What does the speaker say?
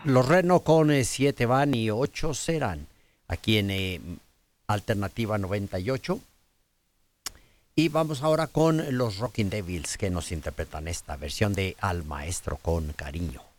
Los Reno con 7 van y 8 serán. Aquí en Alternativa 98. Y vamos ahora con los Rocking Devils que nos interpretan esta versión de Al Maestro con Cariño.